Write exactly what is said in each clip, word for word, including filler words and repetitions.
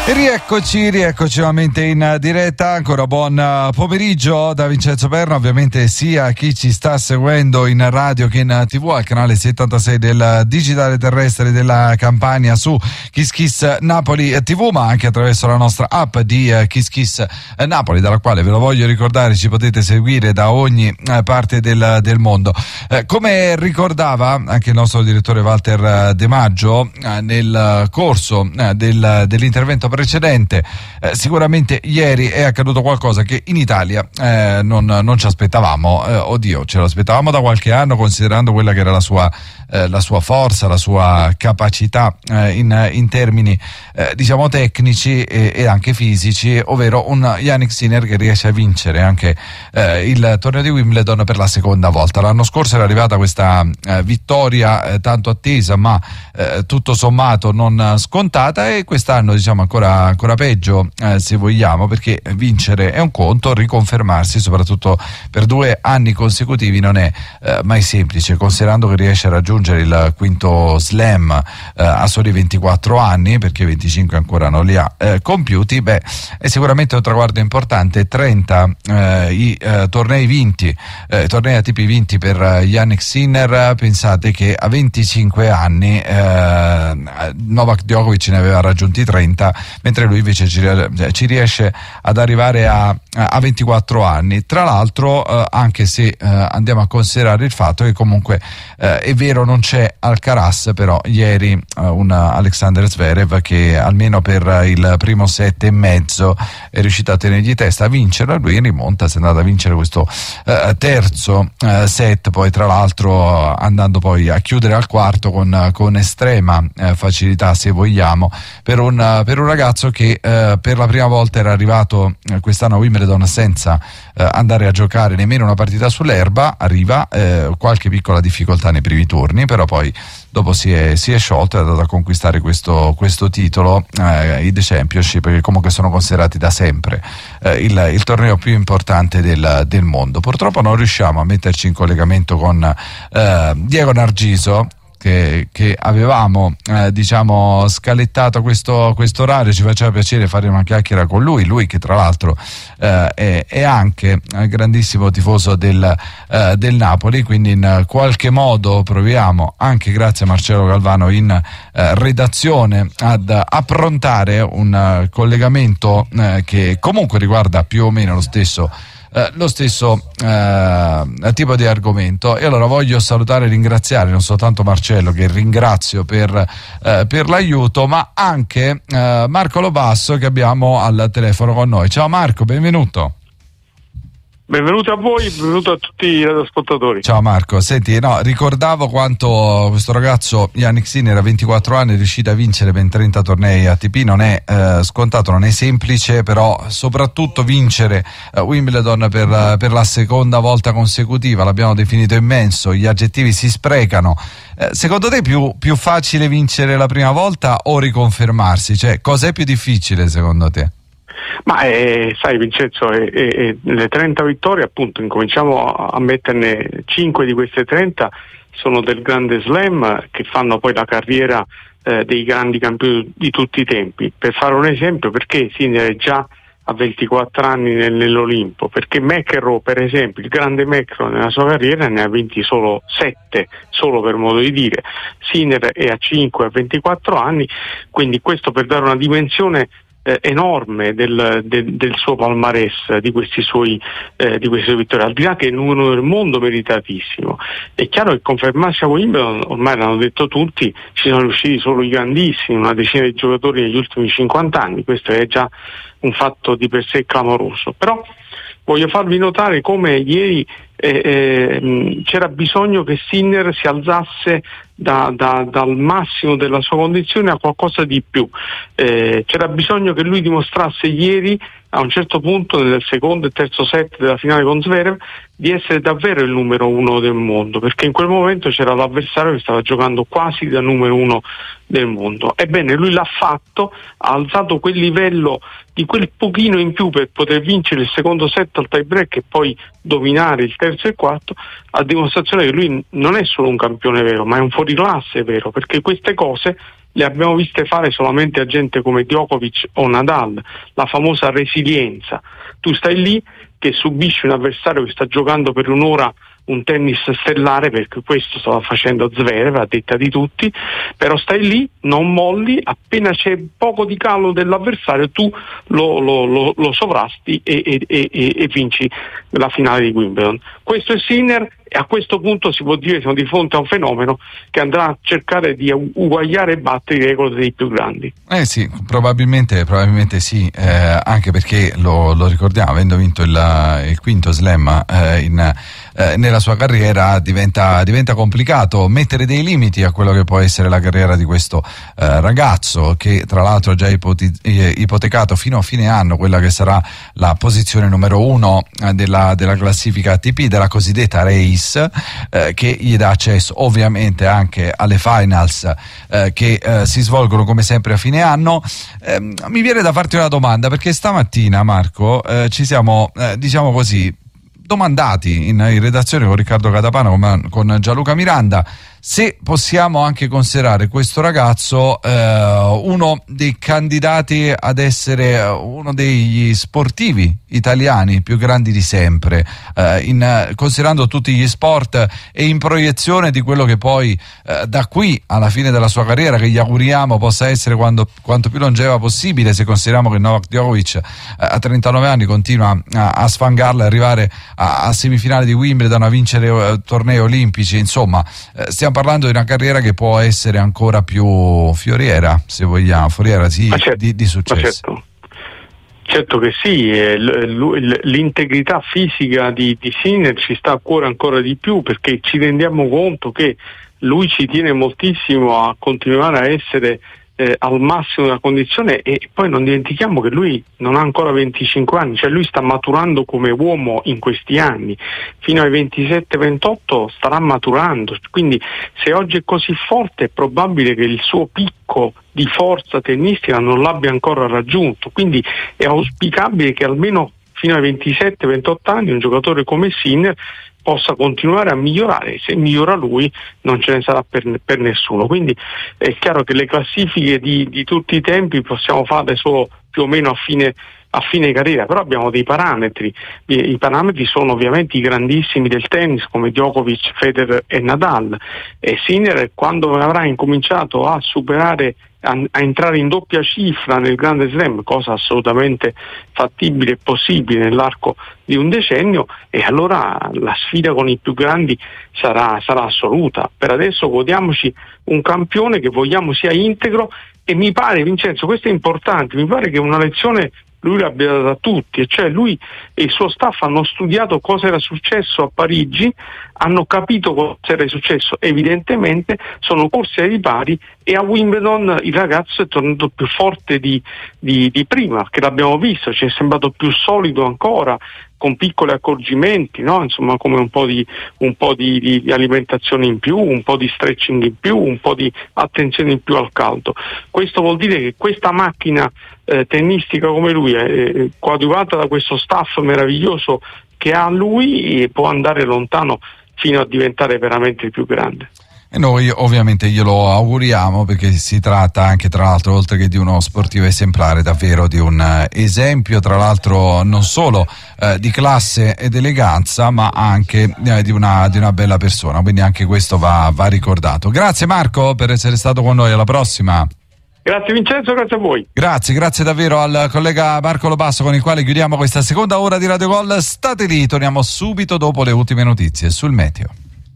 E rieccoci, rieccoci nuovamente in diretta, ancora buon pomeriggio da Vincenzo Perna, ovviamente sia a chi ci sta seguendo in radio che in tv al canale settantasei del digitale terrestre della Campania su Kiss Kiss Napoli tivù, ma anche attraverso la nostra app di Kiss Kiss Napoli, dalla quale, ve lo voglio ricordare, ci potete seguire da ogni parte del, del mondo. Eh, come ricordava anche il nostro direttore Walter De Maggio eh, nel corso eh, del, dell'intervento precedente, eh, sicuramente ieri è accaduto qualcosa che in Italia eh, non, non ci aspettavamo. Eh, oddio, ce lo aspettavamo da qualche anno, considerando quella che era la sua, eh, la sua forza, la sua capacità eh, in, in termini eh, diciamo tecnici e, e anche fisici, ovvero un Jannik Sinner che riesce a vincere anche eh, il torneo di Wimbledon per la seconda volta. L'anno scorso era arrivata questa eh, vittoria eh, tanto attesa, ma eh, tutto sommato non scontata, e quest'anno diciamo ancora ancora peggio eh, se vogliamo, perché vincere è un conto, riconfermarsi soprattutto per due anni consecutivi non è eh, mai semplice, considerando che riesce a raggiungere il quinto slam eh, a soli ventiquattro anni, perché venticinque ancora non li ha eh, compiuti. Beh, è sicuramente un traguardo importante. Trenta eh, i eh, tornei vinti, eh, tornei A T P vinti per Jannik Sinner. Pensate che a venticinque anni eh, Novak Djokovic ne aveva raggiunti trenta, mentre lui invece ci, ci riesce ad arrivare a, a ventiquattro anni. Tra l'altro eh, anche se eh, andiamo a considerare il fatto che comunque eh, è vero non c'è Alcaraz, però ieri eh, un Alexander Zverev che almeno per il primo set e mezzo è riuscito a tenergli testa, a vincere. Lui in rimonta si è andato a vincere questo eh, terzo eh, set, poi tra l'altro andando poi a chiudere al quarto con, con estrema eh, facilità, se vogliamo, per un, per un ragazzo che eh, per la prima volta era arrivato eh, quest'anno a Wimbledon senza eh, andare a giocare nemmeno una partita sull'erba. Arriva eh, qualche piccola difficoltà nei primi turni, però poi dopo si è, si è sciolto e è andato a conquistare questo, questo titolo, eh, i The Championship, che comunque sono considerati da sempre eh, il, il torneo più importante del, del mondo. Purtroppo non riusciamo a metterci in collegamento con eh, Diego Nargiso, Che, che avevamo eh, diciamo scalettato questo, questo orario. Ci faceva piacere fare una chiacchiera con lui, lui che tra l'altro eh, è, è anche un grandissimo tifoso del, eh, del Napoli, quindi in qualche modo proviamo, anche grazie a Marcello Galvano in eh, redazione, ad approntare un uh, collegamento eh, che comunque riguarda più o meno lo stesso Uh, lo stesso uh, tipo di argomento. E allora voglio salutare e ringraziare non soltanto Marcello, che ringrazio per, uh, per l'aiuto, ma anche uh, Marco Lobasso, che abbiamo al telefono con noi. Ciao Marco, benvenuto. Benvenuto a voi, benvenuto a tutti gli ascoltatori. Ciao Marco, senti, no, ricordavo quanto questo ragazzo Jannik Sinner a ventiquattro anni è riuscito a vincere ben trenta tornei A T P. Non è eh, scontato, non è semplice, però soprattutto vincere eh, Wimbledon per, per la seconda volta consecutiva, l'abbiamo definito immenso, gli aggettivi si sprecano. Eh, secondo te è più, più facile vincere la prima volta o riconfermarsi? Cioè, cos'è più difficile secondo te? Ma eh, sai Vincenzo, eh, eh, le trenta vittorie, appunto, incominciamo a metterne cinque di queste trenta sono del Grande Slam, che fanno poi la carriera eh, dei grandi campioni di tutti i tempi. Per fare un esempio, perché Sinner è già a ventiquattro anni nel, nell'Olimpo? Perché McEnroe, per esempio, il grande McEnroe nella sua carriera ne ha vinti solo sette, solo per modo di dire. Sinner è a cinque a ventiquattro anni, quindi questo per dare una dimensione Eh, enorme del, del, del suo palmarès, di questi suoi eh, di queste vittorie, al di là che è il numero del mondo meritatissimo. È chiaro che confermarsi a Wimbledon, ormai l'hanno detto tutti, ci sono riusciti solo i grandissimi, una decina di giocatori negli ultimi cinquanta anni, questo è già un fatto di per sé clamoroso. Però voglio farvi notare come ieri eh, eh, c'era bisogno che Sinner si alzasse da, da, dal massimo della sua condizione a qualcosa di più. Eh, c'era bisogno che lui dimostrasse ieri, a un certo punto nel secondo e terzo set della finale con Zverev, di essere davvero il numero uno del mondo, perché in quel momento c'era l'avversario che stava giocando quasi da numero uno del mondo. Ebbene, lui l'ha fatto, ha alzato quel livello di quel pochino in più per poter vincere il secondo set al tie break e poi dominare il terzo e il quarto, a dimostrazione che lui non è solo un campione vero, ma è un fuoriclasse vero, perché queste cose le abbiamo viste fare solamente a gente come Djokovic o Nadal, la famosa resilienza. Tu stai lì che subisci un avversario che sta giocando per un'ora un tennis stellare, perché questo stava facendo Zverev a detta di tutti, però stai lì, non molli, appena c'è poco di calo dell'avversario tu lo, lo, lo, lo sovrasti e, e, e, e vinci la finale di Wimbledon. Questo è Sinner, e a questo punto si può dire che siamo di fronte a un fenomeno che andrà a cercare di uguagliare e battere i record dei più grandi. Eh sì, probabilmente, probabilmente sì, eh, anche perché lo, lo ricordiamo, avendo vinto il, il quinto slam eh, in, eh, nella sua carriera, diventa, diventa complicato mettere dei limiti a quello che può essere la carriera di questo eh, ragazzo, che tra l'altro ha già ipoti- ipotecato fino a fine anno quella che sarà la posizione numero uno della, della classifica A T P, della cosiddetta race, eh, che gli dà accesso ovviamente anche alle finals eh, che eh, si svolgono come sempre a fine anno. Eh, mi viene da farti una domanda, perché stamattina, Marco, eh, ci siamo, eh, diciamo così, domandati in, in redazione con Riccardo Catapano, con, con Gianluca Miranda, se possiamo anche considerare questo ragazzo eh, uno dei candidati ad essere uno degli sportivi italiani più grandi di sempre, eh, in, considerando tutti gli sport e in proiezione di quello che poi eh, da qui alla fine della sua carriera, che gli auguriamo possa essere quando, quanto più longeva possibile, se consideriamo che Novak Djokovic eh, a trentanove anni continua a, a sfangarla e arrivare a, a semifinale di Wimbledon, a vincere eh, tornei olimpici. Insomma, eh, stiamo parlando di una carriera che può essere ancora più fioriera, se vogliamo, fioriera sì, certo, di, di successo. Certo. Certo che sì, eh, l- l'integrità fisica di, di Sinner ci sta a cuore ancora di più, perché ci rendiamo conto che lui ci tiene moltissimo a continuare a essere Eh, al massimo della condizione, e poi non dimentichiamo che lui non ha ancora venticinque anni, cioè lui sta maturando come uomo in questi anni, fino ai ventisette ventotto starà maturando, quindi se oggi è così forte è probabile che il suo picco di forza tennistica non l'abbia ancora raggiunto, quindi è auspicabile che almeno fino ai ventisette ventotto anni un giocatore come Sinner possa continuare a migliorare. Se migliora lui non ce ne sarà per, per nessuno, quindi è chiaro che le classifiche di, di tutti i tempi possiamo farle solo più o meno a fine, a fine carriera, però abbiamo dei parametri. I, i parametri sono ovviamente i grandissimi del tennis come Djokovic, Federer e Nadal, e Sinner, quando avrà incominciato a superare, a, a entrare in doppia cifra nel Grande Slam, cosa assolutamente fattibile e possibile nell'arco di un decennio, e allora la sfida con i più grandi sarà, sarà assoluta. Per adesso godiamoci un campione che vogliamo sia integro, e mi pare, Vincenzo, questo è importante, mi pare che una lezione lui l'abbia data a tutti, e cioè lui e il suo staff hanno studiato cosa era successo a Parigi, hanno capito cosa era successo, evidentemente sono corsi ai ripari, e a Wimbledon il ragazzo è tornato più forte di, di, di prima, che l'abbiamo visto, ci è sembrato più solido ancora, con piccoli accorgimenti, no? Insomma, come un po' di un po' di, di, di alimentazione in più, un po' di stretching in più, un po' di attenzione in più al caldo. Questo vuol dire che questa macchina eh, tennistica come lui è, è coadiuvata da questo staff meraviglioso che ha lui, e può andare lontano fino a diventare veramente il più grande. E noi ovviamente glielo auguriamo, perché si tratta anche, tra l'altro, oltre che di uno sportivo esemplare, davvero di un uh, esempio, tra l'altro non solo uh, di classe ed eleganza, ma anche uh, di, una, di una bella persona, quindi anche questo va, va ricordato. Grazie Marco per essere stato con noi, alla prossima. Grazie Vincenzo, grazie a voi. Grazie, grazie davvero al collega Marco Lobasso, con il quale chiudiamo questa seconda ora di Radio Gol. State lì, torniamo subito dopo le ultime notizie sul meteo.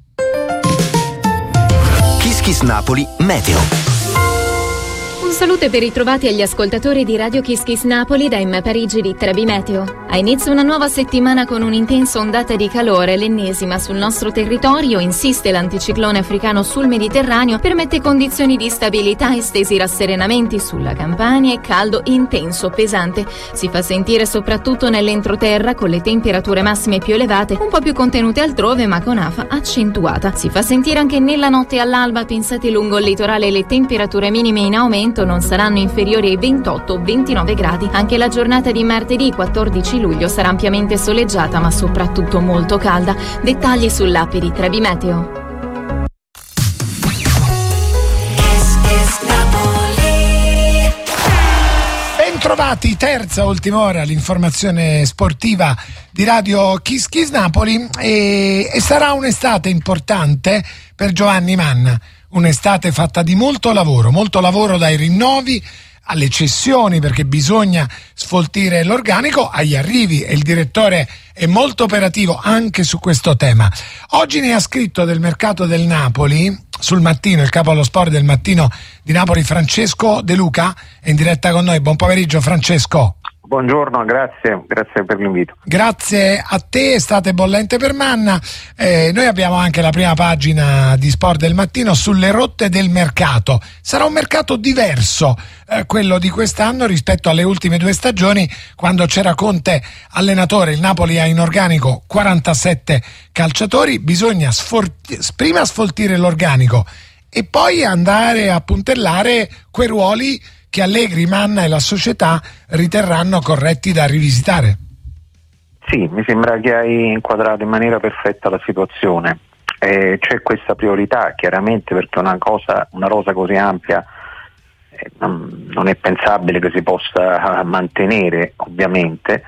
Kiss Kiss Napoli Meteo. Un saluto per ritrovati agli ascoltatori di Radio Kiss Kiss Napoli da M Parigi di Trebi Meteo. A inizio una nuova settimana con un'intensa ondata di calore, l'ennesima sul nostro territorio. Insiste l'anticiclone africano sul Mediterraneo, permette condizioni di stabilità, estesi rasserenamenti sulla Campania e caldo intenso, pesante. Si fa sentire soprattutto nell'entroterra, con le temperature massime più elevate, un po' più contenute altrove ma con afa accentuata. Si fa sentire anche nella notte e all'alba. Pensate, lungo il litorale le temperature minime in aumento non saranno inferiori ai ventotto ventinove gradi. Anche la giornata di martedì quattordici luglio sarà ampiamente soleggiata ma soprattutto molto calda. Dettagli sull'app di Trebi Meteo. Kiss Kiss Napoli. Bentrovati, terza ultima ora, l'informazione sportiva di Radio Kiss Kiss Napoli e, e sarà un'estate importante per Giovanni Manna, un'estate fatta di molto lavoro, molto lavoro dai rinnovi alle cessioni perché bisogna sfoltire l'organico, agli arrivi e il direttore è molto operativo anche su questo tema. Oggi ne ha scritto del mercato del Napoli sul Mattino, il capo allo sport del Mattino di Napoli, Francesco De Luca, è in diretta con noi. Buon pomeriggio Francesco. Buongiorno, grazie, grazie per l'invito. Grazie a te, estate bollente per Manna. Eh, noi abbiamo anche la prima pagina di Sport del Mattino sulle rotte del mercato. Sarà un mercato diverso, eh, quello di quest'anno rispetto alle ultime due stagioni, quando c'era Conte allenatore. Il Napoli ha in organico quarantasette calciatori, bisogna sforti- prima sfoltire l'organico e poi andare a puntellare quei ruoli che Allegri, Manna e la società riterranno corretti da rivisitare. Sì, mi sembra che hai inquadrato in maniera perfetta la situazione. Eh, c'è questa priorità, chiaramente, perché una cosa, una rosa così ampia eh, non, non è pensabile che si possa mantenere, ovviamente.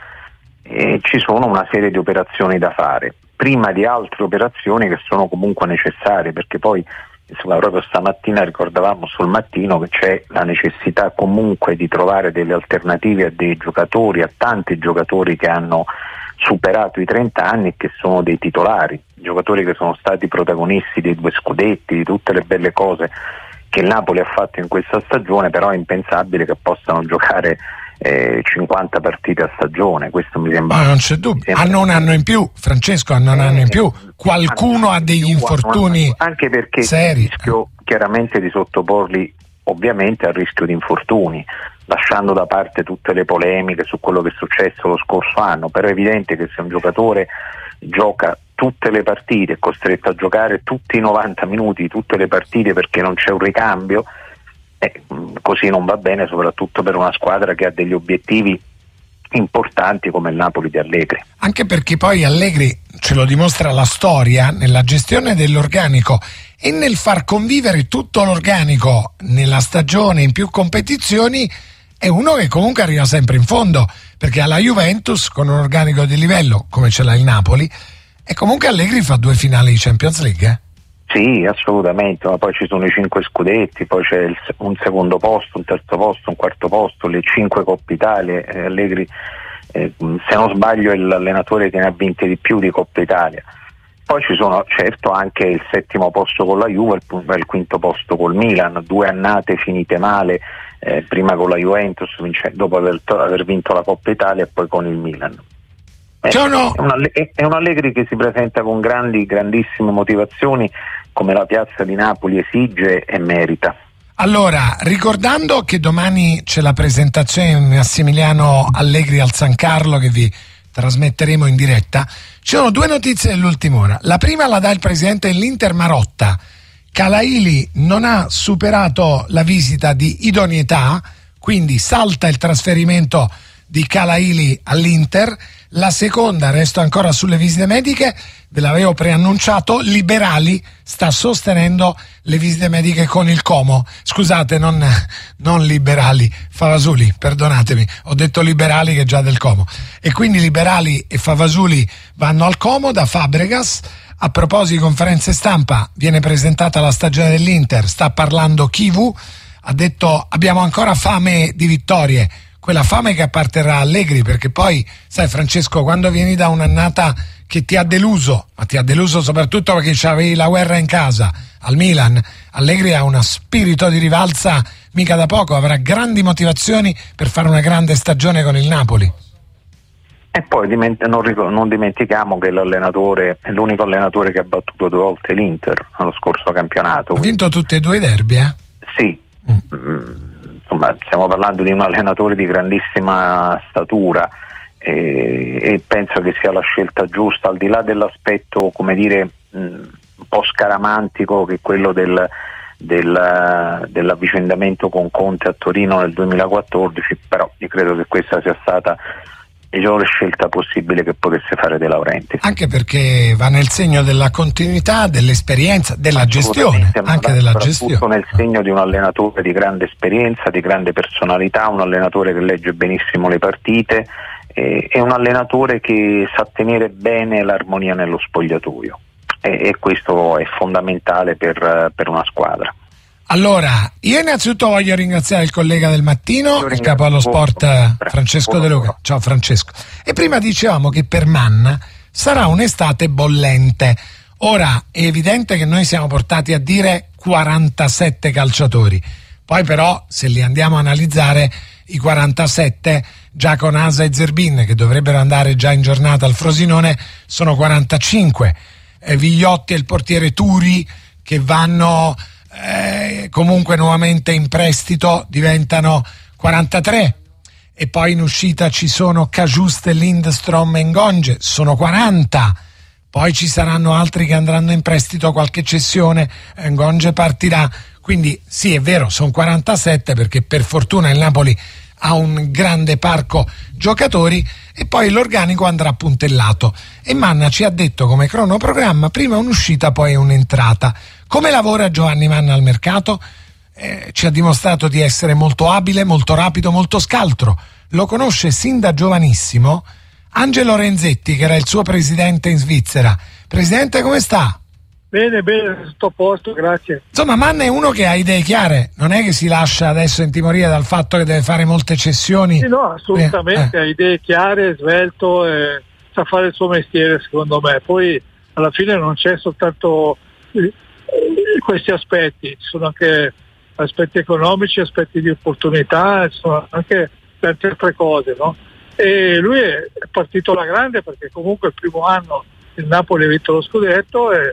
Eh, ci sono una serie di operazioni da fare, prima di altre operazioni che sono comunque necessarie, perché poi insomma, proprio stamattina ricordavamo sul Mattino che c'è la necessità comunque di trovare delle alternative a dei giocatori, a tanti giocatori che hanno superato i trenta anni e che sono dei titolari, giocatori che sono stati protagonisti dei due scudetti, di tutte le belle cose che il Napoli ha fatto in questa stagione, però è impensabile che possano giocare eh, cinquanta partite a stagione. Questo mi sembra. Ma non c'è dubbio, sembra... hanno un anno in più, Francesco, hanno un eh, anno in più. Qualcuno ha degli infortuni anche perché seri. Rischio chiaramente di sottoporli ovviamente al rischio di infortuni, lasciando da parte tutte le polemiche su quello che è successo lo scorso anno. Però è evidente che se un giocatore gioca tutte le partite, è costretto a giocare tutti i novanta minuti, tutte le partite perché non c'è un ricambio, eh, così non va bene, soprattutto per una squadra che ha degli obiettivi importanti come il Napoli di Allegri. Anche perché poi Allegri, ce lo dimostra la storia, nella gestione dell'organico e nel far convivere tutto l'organico nella stagione in più competizioni, è uno che comunque arriva sempre in fondo, perché alla Juventus, con un organico di livello come ce l'ha il Napoli, e comunque Allegri fa due finali di Champions League, eh? Sì, assolutamente, ma poi ci sono i cinque scudetti, poi c'è il, un secondo posto, un terzo posto, un quarto posto, le cinque Coppe Italia. eh, Allegri, eh, se non sbaglio, è l'allenatore che ne ha vinte di più di Coppa Italia. Poi ci sono certo anche il settimo posto con la Juve, il, il quinto posto col Milan, due annate finite male, eh, prima con la Juventus, vince, dopo aver, aver vinto la Coppa Italia, e poi con il Milan. Eh, è, un, è un Allegri che si presenta con grandi, grandissime motivazioni, come la piazza di Napoli esige e merita. Allora, ricordando che domani c'è la presentazione di Massimiliano Allegri al San Carlo che vi trasmetteremo in diretta, ci sono due notizie dell'ultima ora. La prima la dà il presidente dell'Inter Marotta. Calaili non ha superato la visita di idoneità, quindi salta il trasferimento di Calaili all'Inter. La seconda, resto ancora sulle visite mediche, ve l'avevo preannunciato, Liberali sta sostenendo le visite mediche con il Como. Scusate, non, non Liberali, Favasuli, perdonatemi, ho detto Liberali che è già del Como. E quindi Liberali e Favasuli vanno al Como da Fabregas. A proposito di conferenze stampa, viene presentata la stagione dell'Inter, sta parlando Chivu, ha detto abbiamo ancora fame di vittorie, quella fame che apparterrà a Allegri, perché poi, sai Francesco, quando vieni da un'annata che ti ha deluso, ma ti ha deluso soprattutto perché c'avevi la guerra in casa al Milan, Allegri ha uno spirito di rivalsa mica da poco, avrà grandi motivazioni per fare una grande stagione con il Napoli. E poi diment- non, ric- non dimentichiamo che l'allenatore è l'unico allenatore che ha battuto due volte l'Inter nello scorso campionato. Ha vinto tutti e due i derby, eh? Sì. Mm. Mm. Insomma, stiamo parlando di un allenatore di grandissima statura e, e penso che sia la scelta giusta, al di là dell'aspetto, come dire, mh, un po' scaramantico, che è quello del, del, dell'avvicendamento con Conte a Torino nel duemilaquattordici, però io credo che questa sia stata migliore scelta possibile che potesse fare De Laurentiis. Anche perché va nel segno della continuità, dell'esperienza, della gestione, anche della gestione. Soprattutto nel segno di un allenatore di grande esperienza, di grande personalità, un allenatore che legge benissimo le partite, eh, è un allenatore che sa tenere bene l'armonia nello spogliatoio, e, e questo è fondamentale per, per una squadra. Allora, io innanzitutto voglio ringraziare il collega del mattino, il capo allo sport Francesco De Luca. Ciao Francesco. E prima dicevamo che per Manna sarà un'estate bollente. Ora è evidente che noi siamo portati a dire quarantasette calciatori. Poi però, se li andiamo a analizzare, i quarantasette già con Asa e Zerbin, che dovrebbero andare già in giornata al Frosinone, sono quarantacinque. Eh, Vigliotti e il portiere Turi, che vanno Eh, comunque nuovamente in prestito, diventano quarantatré, e poi in uscita ci sono Cagiuste, Lindstrom e Ngonge, sono quaranta. Poi ci saranno altri che andranno in prestito, qualche cessione, Ngonge partirà, quindi sì, è vero, sono quarantasette, perché per fortuna il Napoli ha un grande parco giocatori, e poi l'organico andrà puntellato. E Manna ci ha detto come cronoprogramma prima un'uscita, poi un'entrata. Come lavora Giovanni Manna al mercato? Eh, ci ha dimostrato di essere molto abile, molto rapido, molto scaltro. Lo conosce sin da giovanissimo Angelo Renzetti, che era il suo presidente in Svizzera. Presidente, come sta? Bene, bene, tutto a posto, grazie. Insomma, Manna è uno che ha idee chiare, non è che si lascia adesso intimorire dal fatto che deve fare molte cessioni. Sì, no, assolutamente, eh. ha idee chiare, svelto, e sa fare il suo mestiere, secondo me. Poi alla fine non c'è soltanto questi aspetti, ci sono anche aspetti economici, aspetti di opportunità, ci sono anche tante altre cose, no? E lui è partito alla grande, perché comunque il primo anno il Napoli ha vinto lo scudetto, e,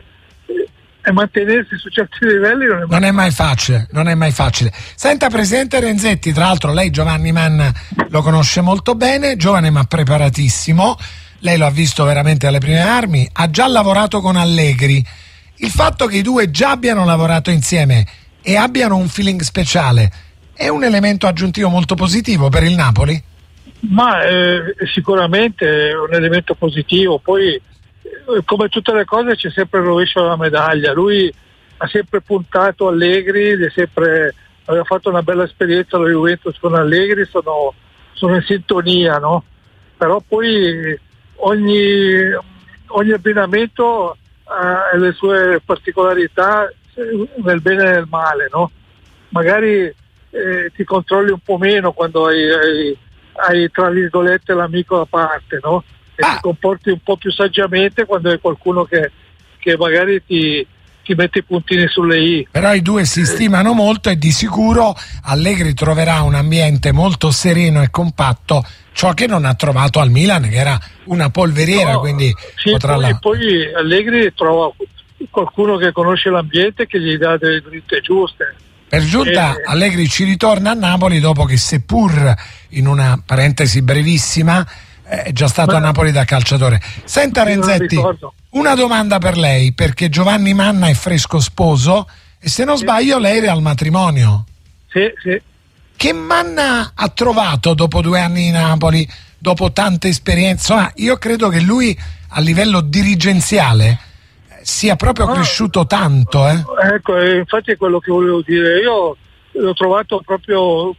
e mantenersi su certi livelli non è mai, non è mai facile, non è mai facile. Senta, presidente Renzetti, tra l'altro lei Giovanni Manna lo conosce molto bene, giovane ma preparatissimo, lei lo ha visto veramente alle prime armi, ha già lavorato con Allegri. Il fatto che i due già abbiano lavorato insieme e abbiano un feeling speciale è un elemento aggiuntivo molto positivo per il Napoli? Ma eh, sicuramente è un elemento positivo. Poi eh, come tutte le cose c'è sempre il rovescio della medaglia. Lui ha sempre puntato Allegri, è sempre, aveva fatto una bella esperienza alla Juventus con Allegri, sono, sono in sintonia, no? Però poi ogni, ogni abbinamento ha le sue particolarità, nel bene e nel male, no? Magari eh, ti controlli un po' meno quando hai, hai, hai tra virgolette l'amico da parte, no? E ah. ti comporti un po' più saggiamente quando hai qualcuno che, che magari ti, ti mette i puntini sulle i. Però i due si stimano molto, e di sicuro Allegri troverà un ambiente molto sereno e compatto, ciò che non ha trovato al Milan, che era una polveriera, no, quindi sì, potrà poi, la... poi Allegri trova qualcuno che conosce l'ambiente, che gli dà delle dritte giuste. Per giunta e... Allegri ci ritorna a Napoli dopo che, seppur in una parentesi brevissima, è già stato Ma... a Napoli da calciatore. Senta Renzetti, una domanda per lei, perché Giovanni Manna è fresco sposo e, se non sì. sbaglio, lei era al matrimonio. Sì, sì. Che Manna ha trovato dopo due anni in Napoli, dopo tante esperienze? Insomma, io credo che lui a livello dirigenziale sia proprio ah, cresciuto tanto. Eh? Ecco, infatti è quello che volevo dire. Io l'ho trovato proprio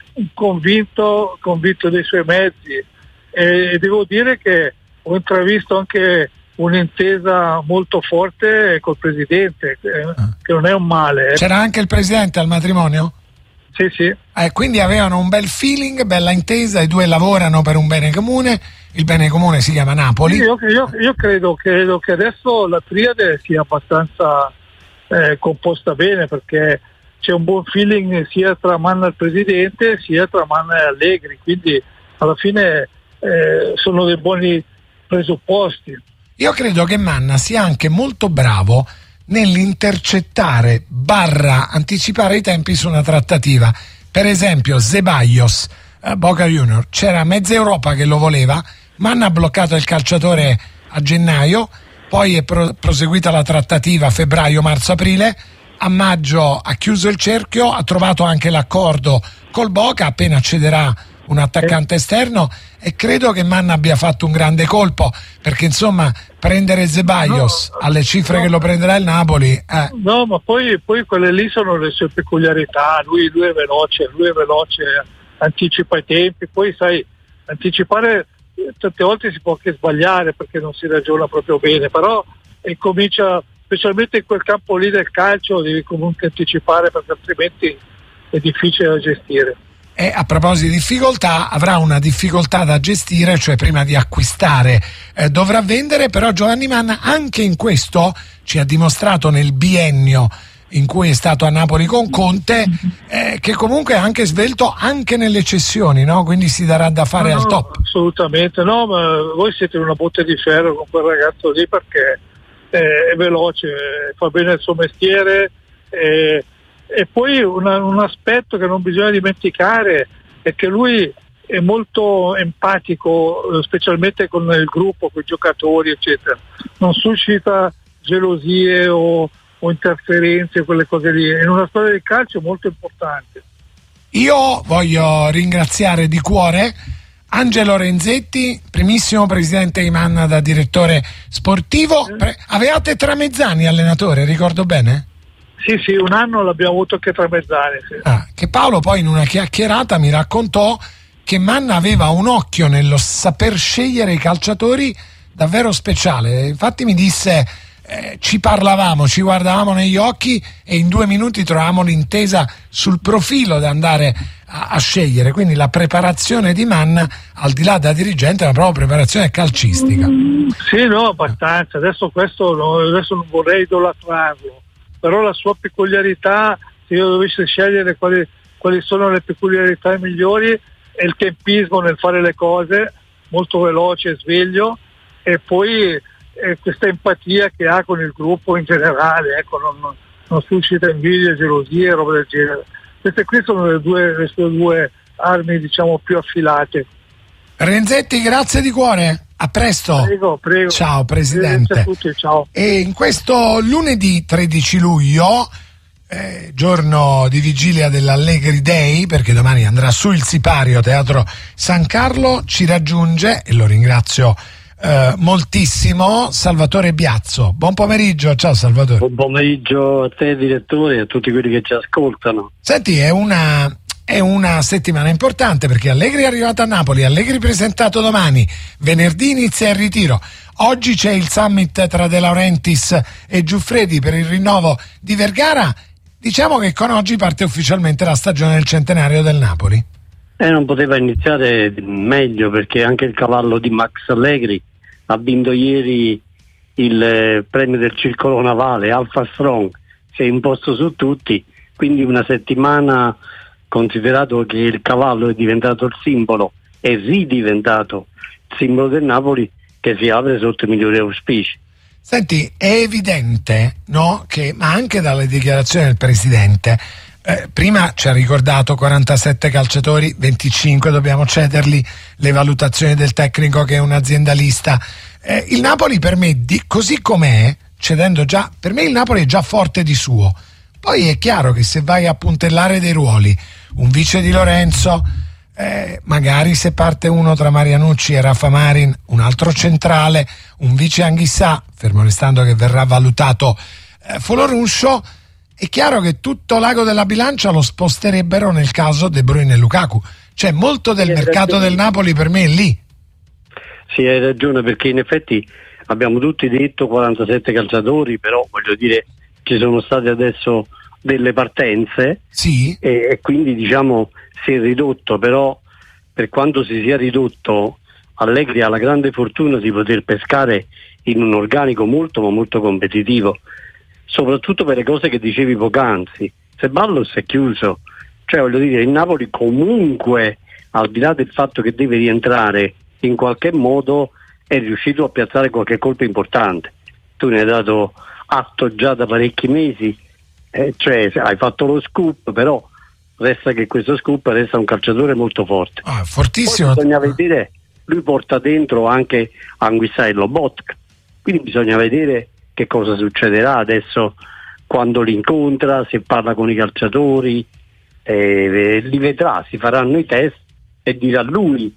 convinto, convinto dei suoi mezzi, e devo dire che ho intravisto anche un'intesa molto forte col presidente, che, ah. che non è un male. Eh. C'era anche il presidente al matrimonio? Sì, sì. Eh, quindi avevano un bel feeling, bella intesa, i due lavorano per un bene comune, il bene comune si chiama Napoli. Sì, io, io, io credo, credo che adesso la triade sia abbastanza eh, composta bene, perché c'è un buon feeling sia tra Manna e il presidente, sia tra Manna e Allegri, quindi alla fine eh, sono dei buoni presupposti. Io credo che Manna sia anche molto bravo nell'intercettare barra anticipare i tempi su una trattativa. Per esempio Ceballos, eh, Boca Junior, c'era mezza Europa che lo voleva, Manna ha bloccato il calciatore a gennaio, poi è pro- proseguita la trattativa febbraio, marzo, aprile, a maggio ha chiuso il cerchio, ha trovato anche l'accordo col Boca, appena cederà un attaccante esterno, e credo che Manna abbia fatto un grande colpo, perché insomma prendere Ceballos no, alle cifre no, che lo prenderà il Napoli eh. no, ma poi, poi quelle lì sono le sue peculiarità. Lui, lui è veloce, lui è veloce, anticipa i tempi. Poi sai, anticipare tante volte si può anche sbagliare perché non si ragiona proprio bene, però e comincia, specialmente in quel campo lì del calcio, devi comunque anticipare, perché altrimenti è difficile da gestire. E a proposito di difficoltà, avrà una difficoltà da gestire, cioè prima di acquistare eh, dovrà vendere, però Giovanni Manna anche in questo ci ha dimostrato nel biennio in cui è stato a Napoli con Conte eh, che comunque è anche svelto anche nelle cessioni, no? Quindi si darà da fare no, al top. Assolutamente, no, ma voi siete una botte di ferro con quel ragazzo lì, perché eh, è veloce, fa bene il suo mestiere. eh, E poi una, un aspetto che non bisogna dimenticare è che lui è molto empatico, specialmente con il gruppo, con i giocatori, eccetera. Non suscita gelosie o, o interferenze, quelle cose lì. In una storia di calcio è molto importante. Io voglio ringraziare di cuore Angelo Renzetti, primissimo presidente di Manna da direttore sportivo. Pre- avevate Tramezzani allenatore, ricordo bene? Sì, sì, un anno l'abbiamo avuto anche tra mezz'anni. Sì. Ah, che Paolo poi in una chiacchierata mi raccontò che Manna aveva un occhio nello saper scegliere i calciatori davvero speciale. Infatti mi disse, eh, ci parlavamo, ci guardavamo negli occhi e in due minuti trovavamo l'intesa sul profilo da andare a, a scegliere. Quindi la preparazione di Manna, al di là da dirigente, è una propria preparazione calcistica. Sì, no, abbastanza. Adesso questo no, adesso non vorrei idolatrarlo, però la sua peculiarità, se io dovessi scegliere quali, quali sono le peculiarità migliori, è il tempismo nel fare le cose, molto veloce, sveglio, e poi eh, questa empatia che ha con il gruppo in generale, ecco, non, non suscita invidia, gelosie, roba del genere. Queste qui sono le, due, le sue due armi, diciamo, più affilate. Renzetti, grazie di cuore. A presto. Prego, prego. Ciao Presidente. Grazie a tutti, ciao. E in questo lunedì tredici luglio, eh, giorno di vigilia dell'Allegri Day, perché domani andrà su il Sipario, Teatro San Carlo, ci raggiunge, e lo ringrazio eh, moltissimo, Salvatore Biazzo. Buon pomeriggio, ciao Salvatore. Buon pomeriggio a te direttore e a tutti quelli che ci ascoltano. Senti, è una... È una settimana importante perché Allegri è arrivato a Napoli, Allegri presentato domani, venerdì inizia il ritiro, oggi c'è il summit tra De Laurentiis e Giuffredi per il rinnovo di Vergara. Diciamo che con oggi parte ufficialmente la stagione del centenario del Napoli. Eh, non poteva iniziare meglio, perché anche il cavallo di Max Allegri ha vinto ieri il eh, premio del Circolo Navale, Alfa Strong, si è imposto su tutti, quindi una settimana, considerato che il cavallo è diventato il simbolo, è ridiventato il simbolo del Napoli, che si apre sotto i migliori auspici. Senti, è evidente, no, che, ma anche dalle dichiarazioni del Presidente, eh, prima ci ha ricordato quarantasette calciatori, venticinque dobbiamo cederli, le valutazioni del tecnico che è un aziendalista. Eh, il Napoli per me, di, così com'è, cedendo già, per me il Napoli è già forte di suo. Poi è chiaro che se vai a puntellare dei ruoli, un vice di Lorenzo, eh, magari se parte uno tra Marianucci e Rafa Marin, un altro centrale, un vice Anghissà, fermo restando che verrà valutato eh, Foloruscio, è chiaro che tutto l'ago della bilancia lo sposterebbero nel caso De Bruyne e Lukaku. Cioè molto del mercato del Napoli per me è lì. Sì, hai ragione, perché in effetti abbiamo tutti detto quarantasette calciatori, però voglio dire, ci sono state adesso delle partenze, sì, e, e quindi diciamo si è ridotto, però per quanto si sia ridotto, Allegri ha la grande fortuna di poter pescare in un organico molto ma molto competitivo, soprattutto per le cose che dicevi poc'anzi. Ceballos è chiuso, cioè voglio dire, il Napoli comunque, al di là del fatto che deve rientrare, in qualche modo è riuscito a piazzare qualche colpo importante. Tu ne hai dato atto già da parecchi mesi, eh, cioè hai fatto lo scoop, però resta che questo scoop resta un calciatore molto forte. Ah, fortissimo. Poi bisogna vedere, lui porta dentro anche Anguissa e Lobotka, quindi bisogna vedere che cosa succederà adesso quando li incontra, se parla con i calciatori, eh, li vedrà, si faranno i test e dire a lui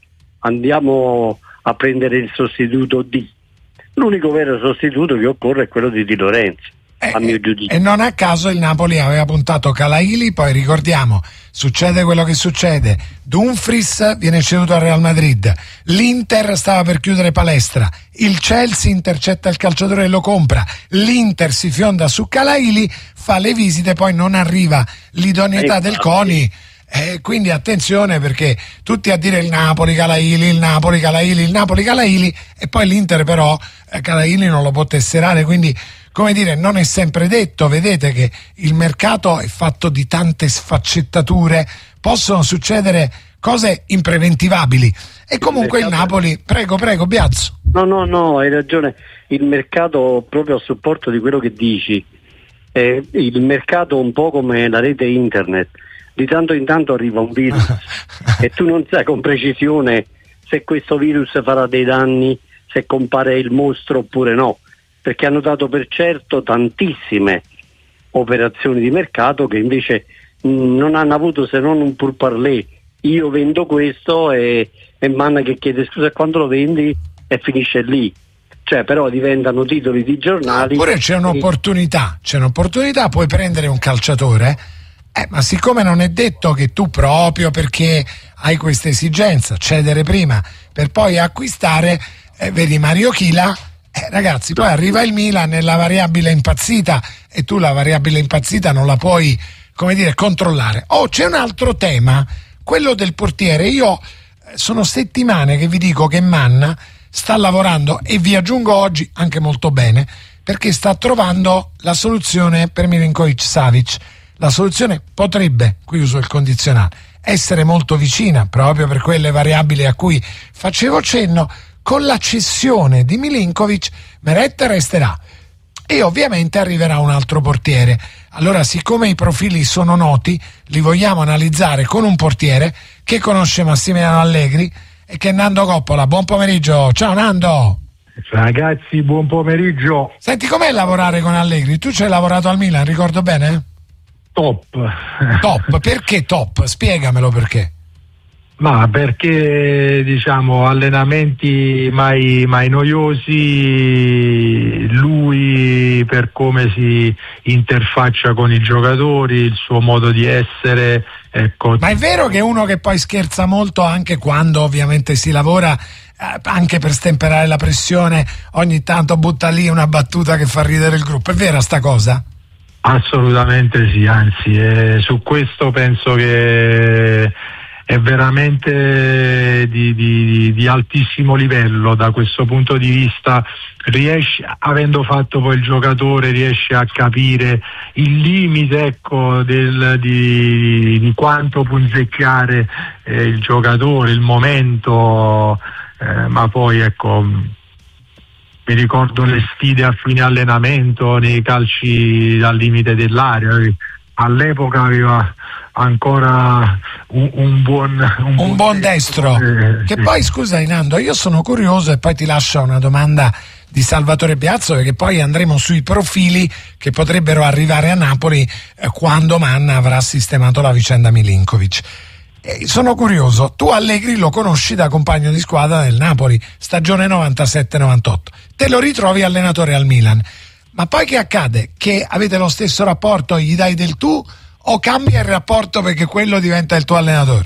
andiamo a prendere il sostituto di. L'unico vero sostituto che occorre è quello di Di Lorenzo, eh, a mio giudizio. E non a caso il Napoli aveva puntato Calaili, poi ricordiamo, succede quello che succede, Dumfries viene ceduto al Real Madrid, l'Inter stava per chiudere palestra, il Chelsea intercetta il calciatore e lo compra, l'Inter si fionda su Calaili, fa le visite, poi non arriva l'idoneità del CONI. Eh, quindi attenzione, perché tutti a dire il Napoli, Calaili, il Napoli, Calaili, il Napoli, Calaili, e poi l'Inter però eh, Calaili non lo può tesserare, quindi come dire, non è sempre detto. Vedete che il mercato è fatto di tante sfaccettature, possono succedere cose impreventivabili, e comunque il, il Napoli, prego prego Biazzo. No no no, hai ragione, il mercato, proprio a supporto di quello che dici, eh, il mercato un po' come la rete internet, di tanto in tanto arriva un virus e tu non sai con precisione se questo virus farà dei danni, se compare il mostro oppure no, perché hanno dato per certo tantissime operazioni di mercato che invece mh, non hanno avuto se non un pourparlers. Io vendo questo e, e Manna che chiede scusa quando lo vendi e finisce lì. Cioè, però diventano titoli di giornali. Oppure c'è un'opportunità, c'è un'opportunità, puoi prendere un calciatore. Eh, ma siccome non è detto che tu, proprio perché hai questa esigenza, cedere prima per poi acquistare, eh, vedi Mario Chila, eh, ragazzi, poi arriva il Milan nella variabile impazzita e tu la variabile impazzita non la puoi, come dire, controllare. Oh, c'è un altro tema, quello del portiere. Io eh, sono settimane che vi dico che Manna sta lavorando, e vi aggiungo oggi anche molto bene, perché sta trovando la soluzione per Milinkovic-Savic. La soluzione potrebbe, qui uso il condizionale, essere molto vicina, proprio per quelle variabili a cui facevo cenno. Con la cessione di Milinkovic, Meret resterà e ovviamente arriverà un altro portiere. Allora, siccome i profili sono noti, li vogliamo analizzare con un portiere che conosce Massimiliano Allegri e che è Nando Coppola. Buon pomeriggio. Ciao Nando. Ragazzi, buon pomeriggio. Senti, com'è lavorare con Allegri? Tu ci hai lavorato al Milan, ricordo bene? Top. Top, perché top? Spiegamelo perché. Ma perché, diciamo, allenamenti mai, mai noiosi, lui per come si interfaccia con i giocatori, il suo modo di essere, ecco. Ma è vero che è uno che poi scherza molto anche quando ovviamente si lavora, eh, anche per stemperare la pressione, ogni tanto butta lì una battuta che fa ridere il gruppo, è vera sta cosa? Assolutamente sì, anzi eh, su questo penso che è veramente di, di, di altissimo livello. Da questo punto di vista riesce, avendo fatto poi il giocatore, riesce a capire il limite, ecco, del, di, di quanto punzecchiare eh, il giocatore, il momento, eh, ma poi ecco, mi ricordo le sfide a fine allenamento nei calci dal limite dell'area. All'epoca aveva ancora un, un buon un, un buon, buon destro, eh, che sì. Poi scusa Nando, io sono curioso e poi ti lascio una domanda di Salvatore Biazzo, perché poi andremo sui profili che potrebbero arrivare a Napoli eh, quando Manna avrà sistemato la vicenda Milinkovic. Eh, sono curioso, tu Allegri lo conosci da compagno di squadra del Napoli, stagione novantasette novantotto, te lo ritrovi allenatore al Milan, ma poi che accade? Che avete lo stesso rapporto, gli dai del tu o cambia il rapporto perché quello diventa il tuo allenatore?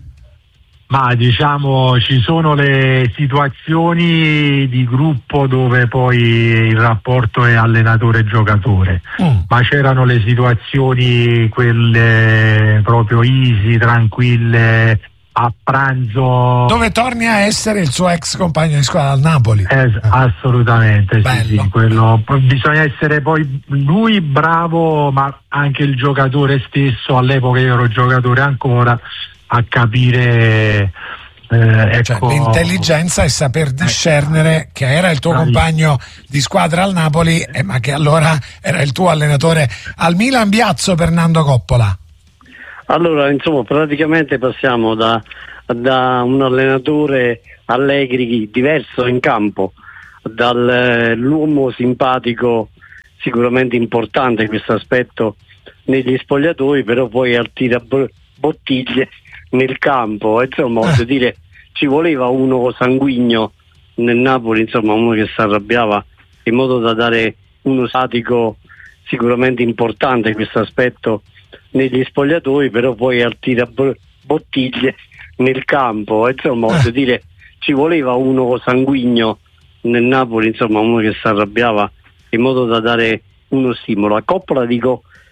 Ma diciamo ci sono le situazioni di gruppo dove poi il rapporto è allenatore-giocatore, mm. ma c'erano le situazioni quelle proprio easy, tranquille, a pranzo, dove torni a essere il suo ex compagno di squadra al Napoli. Eh, assolutamente sì, sì, quello, bisogna essere poi lui bravo, ma anche il giocatore stesso, all'epoca io ero giocatore ancora, a capire eh, ecco, cioè, l'intelligenza e saper discernere che era il tuo dai. compagno di squadra al Napoli, eh, ma che allora era il tuo allenatore al Milan. Biazzo per Nando Coppola. Allora, insomma, praticamente passiamo da, da un allenatore Allegri diverso in campo, dall'uomo simpatico sicuramente importante questo aspetto negli spogliatoi, però poi al tira bottiglie nel campo, insomma voglio dire, ci voleva uno sanguigno nel Napoli, insomma uno che si arrabbiava, in modo da dare uno statico sicuramente importante questo aspetto negli spogliatoi, però poi al tira bottiglie nel campo, insomma voglio dire, ci voleva uno sanguigno nel Napoli, insomma uno che si arrabbiava, in modo da dare uno stimolo. A Coppola dico